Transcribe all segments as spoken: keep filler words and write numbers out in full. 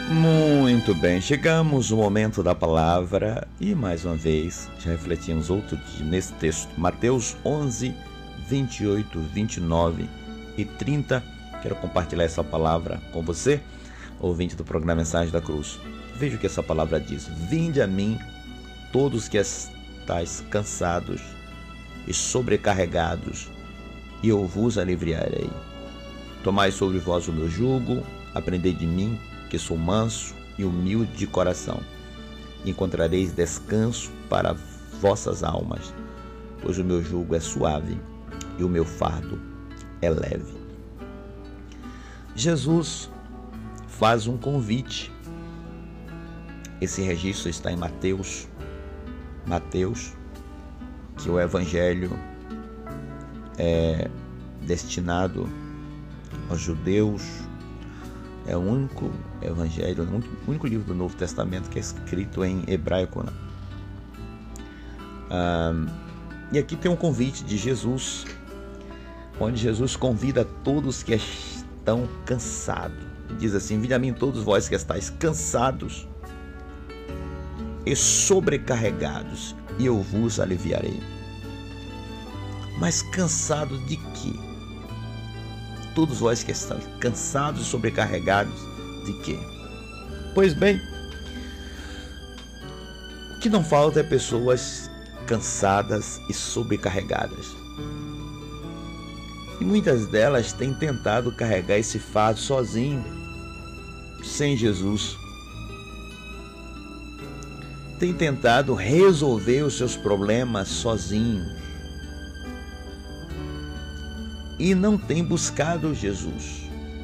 Muito bem, chegamos no momento da palavra e mais uma vez já refletimos outro dia nesse texto, Mateus onze, vinte e oito, vinte e nove e trinta. Quero compartilhar essa palavra com você, ouvinte do programa Mensagem da Cruz. Veja o que essa palavra diz: vinde a mim todos que estáis cansados e sobrecarregados, e eu vos aliviarei. Tomai sobre vós o meu jugo, aprendei de mim, que sou manso e humilde de coração. Encontrareis descanso para vossas almas, pois o meu jugo é suave e o meu fardo é leve. Jesus faz um convite. Esse registro está em Mateus. Mateus, que o evangelho é destinado aos judeus, é o único evangelho, o único livro do Novo Testamento que é escrito em hebraico, né? Ah, e aqui tem um convite de Jesus, onde Jesus convida todos que estão cansados. Diz assim: vinde a mim todos vós que estáis cansados e sobrecarregados, e eu vos aliviarei. Mas cansados de quê? Todos vós que estão cansados e sobrecarregados de quê? Pois bem, o que não falta é pessoas cansadas e sobrecarregadas. E muitas delas têm tentado carregar esse fardo sozinho, sem Jesus. Têm tentado resolver os seus problemas sozinho. E não tem buscado Jesus.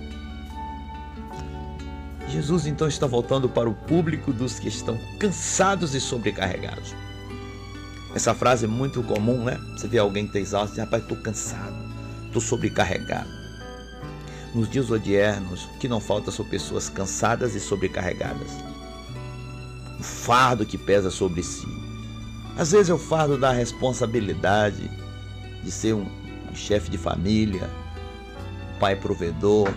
Jesus então está voltando para o público dos que estão cansados e sobrecarregados. Essa frase é muito comum, né? Você vê alguém que está exausto e diz: rapaz, estou cansado, estou sobrecarregado. Nos dias odiernos, o que não falta são pessoas cansadas e sobrecarregadas. O fardo que pesa sobre si. Às vezes é o fardo da responsabilidade de ser um um chefe de família, pai provedor,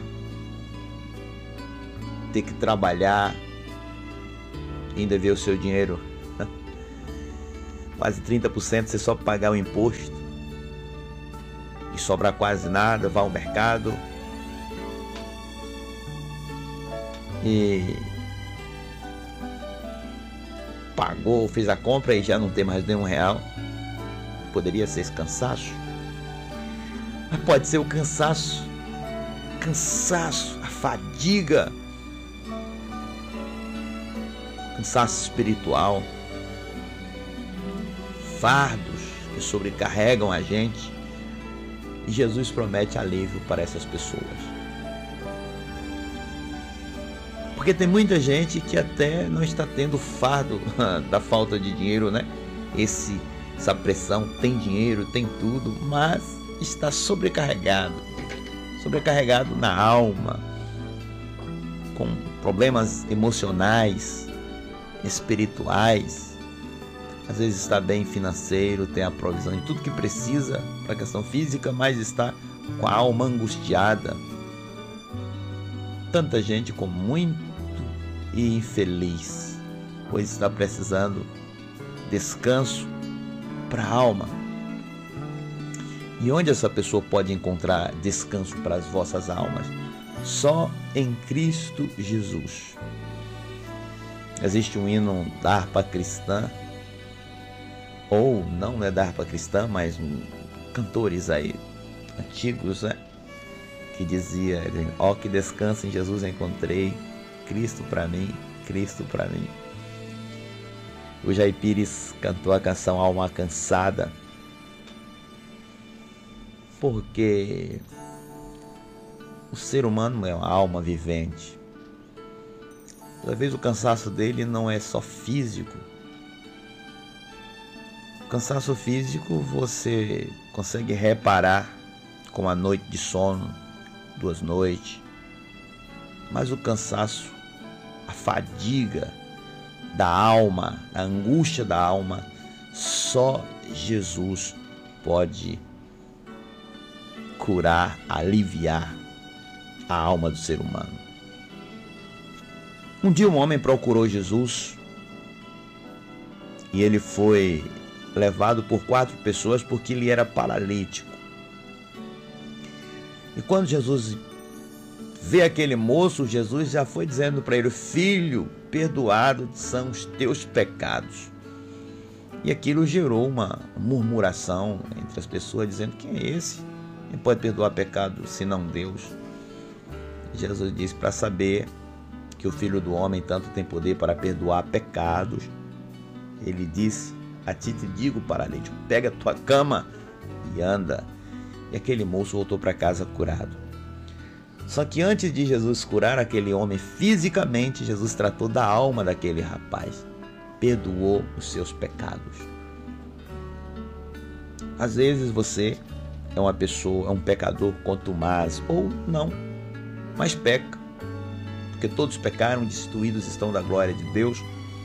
ter que trabalhar, ainda ver o seu dinheiro, quase trinta por cento você só pagar o imposto, e sobrar quase nada, vai ao mercado, e pagou, fez a compra e já não tem mais nenhum real. Poderia ser esse cansaço. Pode ser o cansaço, cansaço, a fadiga, cansaço espiritual, fardos que sobrecarregam a gente, e Jesus promete alívio para essas pessoas. Porque tem muita gente que até não está tendo fardo da falta de dinheiro, né? Esse, essa pressão, tem dinheiro, tem tudo, mas está sobrecarregado, sobrecarregado na alma, com problemas emocionais, espirituais. Às vezes está bem financeiro, tem a provisão de tudo que precisa para a questão física, mas está com a alma angustiada. Tanta gente com muito e infeliz, pois está precisando descanso para a alma. E onde essa pessoa pode encontrar descanso para as vossas almas? Só em Cristo Jesus. Existe um hino da harpa cristã, ou não é da harpa cristã, mas um, cantores aí antigos, né? Que dizia: ó, oh, que descanso em Jesus encontrei, Cristo para mim, Cristo para mim. O Jair Pires cantou a canção Alma Cansada, porque o ser humano é uma alma vivente. Às vezes o cansaço dele não é só físico. O cansaço físico você consegue reparar com a noite de sono, duas noites. Mas o cansaço, a fadiga da alma, a angústia da alma, só Jesus pode curar, aliviar a alma do ser humano. Um dia um homem procurou Jesus e ele foi levado por quatro pessoas porque ele era paralítico. E quando Jesus vê aquele moço, Jesus já foi dizendo para ele: filho, perdoados são os teus pecados. E aquilo gerou uma murmuração entre as pessoas, dizendo: quem é esse? Quem pode perdoar pecado senão Deus? E Jesus disse: para saber que o Filho do Homem tanto tem poder para perdoar pecados, ele disse: a ti te digo, paralítico, pega a tua cama e anda. E aquele moço voltou para casa curado. Só que antes de Jesus curar aquele homem fisicamente, Jesus tratou da alma daquele rapaz, perdoou os seus pecados. Às vezes você é uma pessoa, é um pecador contumaz, ou não, mas peca, porque todos pecaram, destituídos estão da glória de Deus.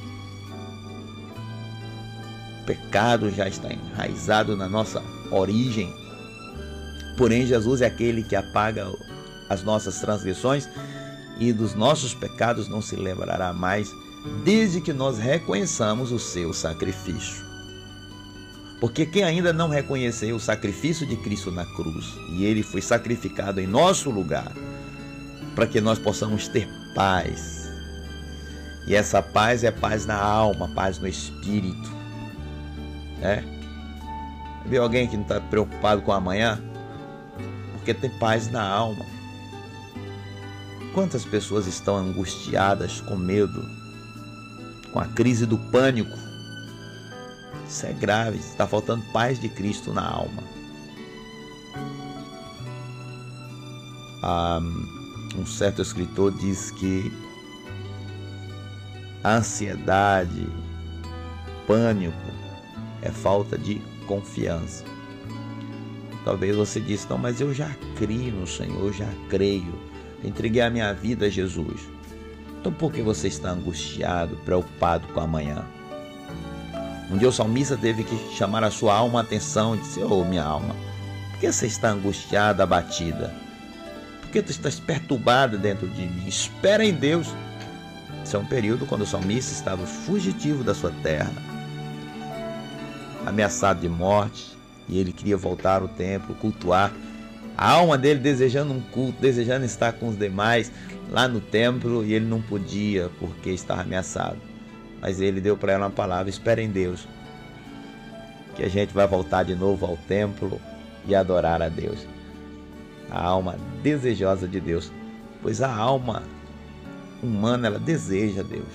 O pecado já está enraizado na nossa origem, porém Jesus é aquele que apaga as nossas transgressões e dos nossos pecados não se lembrará mais, desde que nós reconheçamos o seu sacrifício. Porque quem ainda não reconheceu o sacrifício de Cristo na cruz, e ele foi sacrificado em nosso lugar, para que nós possamos ter paz. E essa paz é paz na alma, paz no espírito. Né? Viu alguém que não está preocupado com amanhã? Porque tem paz na alma. Quantas pessoas estão angustiadas, com medo, com a crise do pânico? Isso é grave, está faltando paz de Cristo na alma. Ah, um certo escritor diz que a ansiedade, pânico, é falta de confiança. Talvez você disse: não, mas eu já creio no Senhor, eu já creio, entreguei a minha vida a Jesus. Então por que você está angustiado, preocupado com amanhã? Um dia o salmista teve que chamar a sua alma a atenção e disse: ô, minha alma, por que você está angustiada, abatida? Por que tu estás perturbada dentro de mim? Espera em Deus. Esse é um período quando o salmista estava fugitivo da sua terra, ameaçado de morte, e ele queria voltar ao templo, cultuar. A alma dele desejando um culto, desejando estar com os demais lá no templo, e ele não podia porque estava ameaçado. Mas ele deu para ela uma palavra: espera em Deus, que a gente vai voltar de novo ao templo e adorar a Deus. A alma desejosa de Deus, pois a alma humana, ela deseja Deus.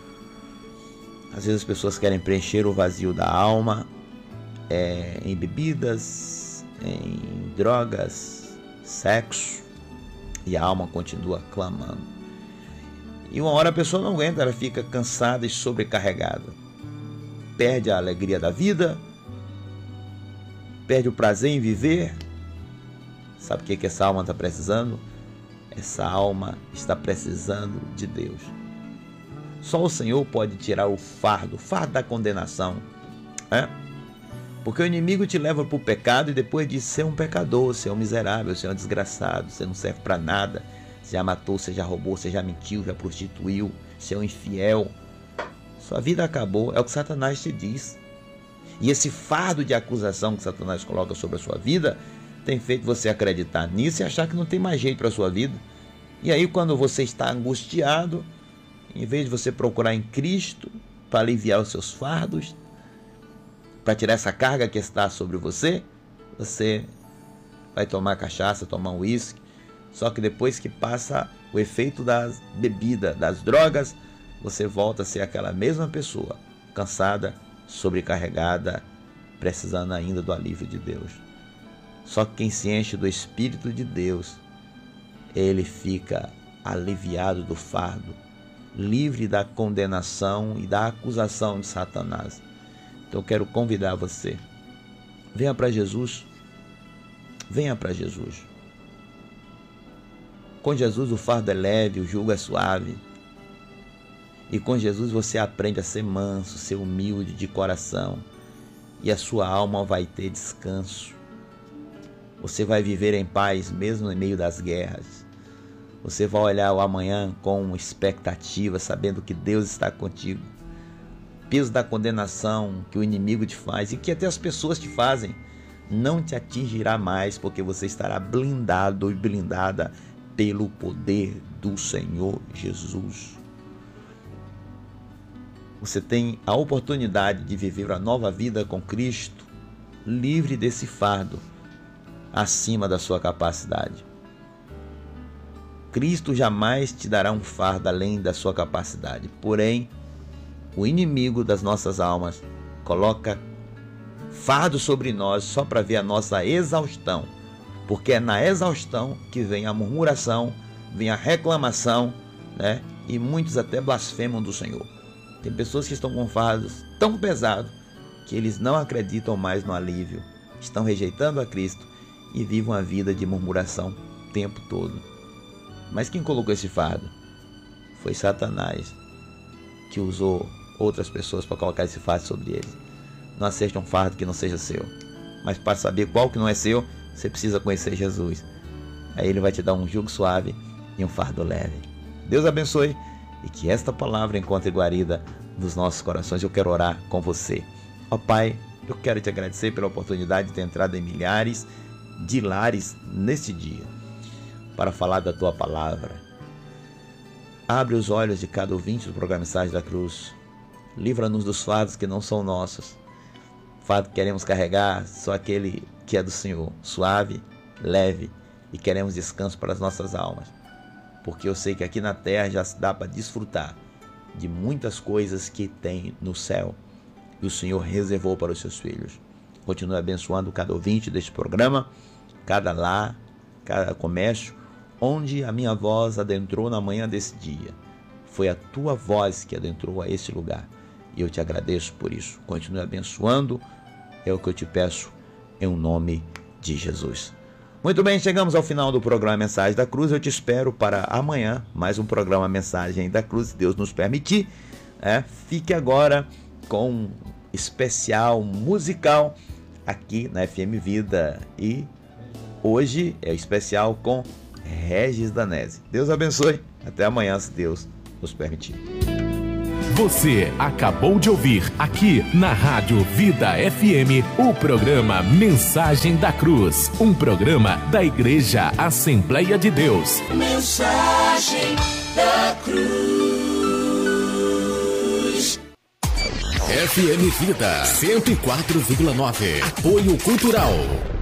Às vezes as pessoas querem preencher o vazio da alma é, em bebidas, em drogas, sexo, e a alma continua clamando. E uma hora a pessoa não aguenta, ela fica cansada e sobrecarregada, perde a alegria da vida, perde o prazer em viver. Sabe o que, que essa alma está precisando? Essa alma está precisando de Deus. Só o Senhor pode tirar o fardo, o fardo da condenação, é? Porque o inimigo te leva para o pecado e depois diz: você é um pecador, você é um miserável, você é um desgraçado, você não serve para nada, você já matou, você já roubou, você já mentiu, já prostituiu, você é um infiel. Sua vida acabou, é o que Satanás te diz. E esse fardo de acusação que Satanás coloca sobre a sua vida tem feito você acreditar nisso e achar que não tem mais jeito para a sua vida. E aí, quando você está angustiado, em vez de você procurar em Cristo para aliviar os seus fardos, para tirar essa carga que está sobre você, você vai tomar cachaça, tomar um uísque. Só que depois que passa o efeito das bebidas, das drogas, você volta a ser aquela mesma pessoa, cansada, sobrecarregada, precisando ainda do alívio de Deus. Só que quem se enche do Espírito de Deus, ele fica aliviado do fardo, livre da condenação e da acusação de Satanás. Então eu quero convidar você, venha para Jesus, venha para Jesus. Com Jesus o fardo é leve, o jugo é suave. E com Jesus você aprende a ser manso, ser humilde de coração, e a sua alma vai ter descanso. Você vai viver em paz mesmo em meio das guerras. Você vai olhar o amanhã com expectativa, sabendo que Deus está contigo. O peso da condenação que o inimigo te faz e que até as pessoas te fazem não te atingirá mais, porque você estará blindado e blindada pelo poder do Senhor Jesus. Você tem a oportunidade de viver a nova vida com Cristo, livre desse fardo, acima da sua capacidade. Cristo jamais te dará um fardo além da sua capacidade. Porém, o inimigo das nossas almas coloca fardo sobre nós só para ver a nossa exaustão. Porque é na exaustão que vem a murmuração, vem a reclamação, né? E muitos até blasfemam do Senhor. Tem pessoas que estão com fardos tão pesados que eles não acreditam mais no alívio, estão rejeitando a Cristo e vivem uma vida de murmuração o tempo todo. Mas quem colocou esse fardo? Foi Satanás, que usou outras pessoas para colocar esse fardo sobre eles. Não aceite um fardo que não seja seu. Mas para saber qual que não é seu, você precisa conhecer Jesus. Aí ele vai te dar um jugo suave e um fardo leve. Deus abençoe e que esta palavra encontre guarida nos nossos corações. Eu quero orar com você. Ó Pai, eu quero te agradecer pela oportunidade de ter entrado em milhares de lares neste dia para falar da tua palavra. Abre os olhos de cada ouvinte do programa Mensagem da Cruz. Livra-nos dos fardos que não são nossos. Fardo que queremos carregar só aquele que é do Senhor, suave, leve, e queremos descanso para as nossas almas. Porque eu sei que aqui na terra já se dá para desfrutar de muitas coisas que tem no céu e o Senhor reservou para os seus filhos. Continue abençoando cada ouvinte deste programa, cada lar, cada comércio, onde a minha voz adentrou na manhã desse dia. Foi a tua voz que adentrou a esse lugar e eu te agradeço por isso. Continue abençoando, é o que eu te peço em nome de Jesus. Muito bem, chegamos ao final do programa Mensagem da Cruz. Eu te espero para amanhã, mais um programa Mensagem da Cruz, se Deus nos permitir. É, fique agora com um especial musical aqui na F M Vida. E hoje é especial com Regis Danese. Deus abençoe. Até amanhã, se Deus nos permitir. Você acabou de ouvir aqui na Rádio Vida F M o programa Mensagem da Cruz, um programa da Igreja Assembleia de Deus. Mensagem da Cruz. F M Vida cento e quatro vírgula nove. Apoio Cultural.